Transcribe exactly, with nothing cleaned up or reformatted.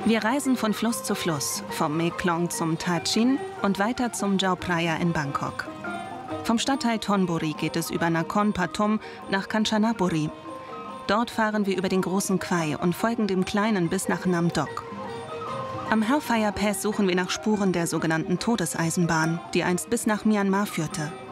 Wir reisen von Fluss zu Fluss, vom Meklong zum Tachin und weiter zum Chao Phraya in Bangkok. Vom Stadtteil Thonburi geht es über Nakhon Pathom nach Kanchanaburi. Dort fahren wir über den großen Quai und folgen dem kleinen bis nach Nam Doc. Am Hellfire Pass suchen wir nach Spuren der sogenannten Todeseisenbahn, die einst bis nach Myanmar führte.